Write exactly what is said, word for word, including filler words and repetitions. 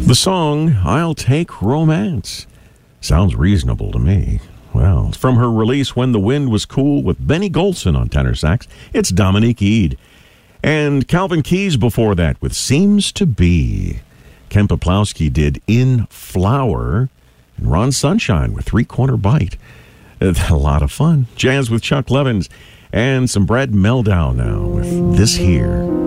The song, I'll Take Romance. Sounds reasonable to me. Well, from her release, When the Wind Was Cool, with Benny Golson on tenor sax, it's Dominique Eade. And Calvin Keys before that with Seems to Be. Ken Poplowski did In Flower. And Ron Sunshine with Three Corner Bite. A lot of fun. Jazz with Chuck Levins. And some Brad Meldau now with This Here.